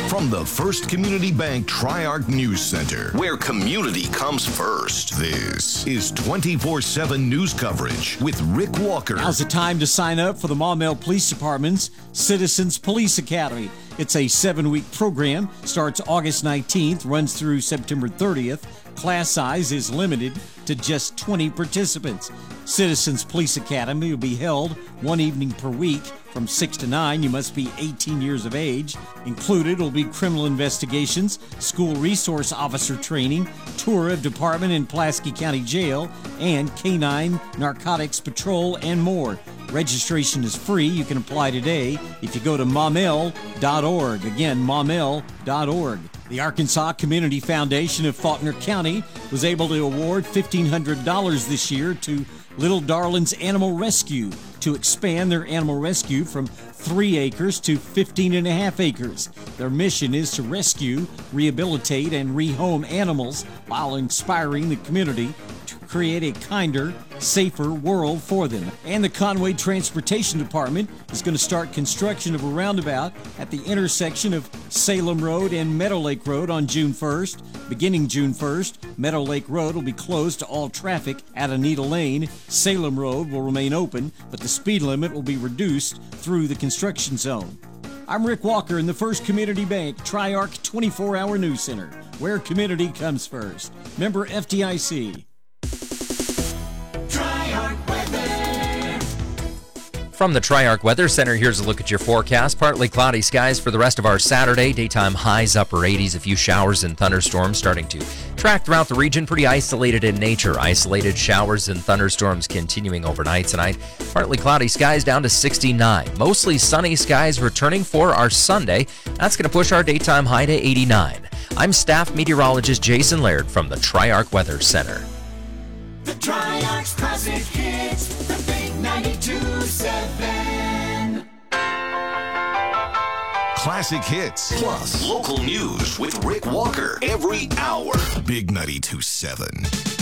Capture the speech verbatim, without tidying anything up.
From the First Community Bank Tri-Arc News Center, where community comes first, this is twenty-four seven news coverage with Rick Walker. Now's the time to sign up for the Maumelle Police Department's Citizens Police Academy. It's a seven-week program, starts August nineteenth, runs through September thirtieth. Class size is limited to just twenty participants. Citizens Police Academy will be held one evening per week from six to nine. You must be eighteen years of age. Included will be criminal investigations, school resource officer training, tour of Department and Pulaski County Jail, and canine narcotics patrol, and more. Registration is free. You can apply today if you go to maumelle dot org. Again, maumelle dot org. The Arkansas Community Foundation of Faulkner County was able to award fifteen hundred dollars this year to Little Darlings Animal Rescue to expand their animal rescue from three acres to fifteen and a half acres. Their mission is to rescue, rehabilitate, and rehome animals while inspiring the community to create a kinder, safer world for them. And the Conway Transportation Department is going to start construction of a roundabout at the intersection of Salem Road and Meadow Lake Road on June first. Beginning June first, Meadow Lake Road will be closed to all traffic at Anita Lane. Salem Road will remain open, but the speed limit will be reduced through the construction zone. I'm Rick Walker in the First Community Bank Tri-Arc twenty-four hour News Center, where community comes first. Member F D I C. From the Tri-Arc Weather Center, here's a look at your forecast. Partly cloudy skies for the rest of our Saturday. Daytime highs upper eighties, a few showers and thunderstorms starting to track throughout the region. Pretty isolated in nature. Isolated showers and thunderstorms continuing overnight tonight. Partly cloudy skies down to sixty-nine. Mostly sunny skies returning for our Sunday. That's going to push our daytime high to eighty-nine. I'm staff meteorologist Jason Laird from the Tri-Arc Weather Center. The Tri-Arc's classic hits, the big ninety-two seven. Classic hits plus local news with Rick Walker every hour. Big ninety-two seven.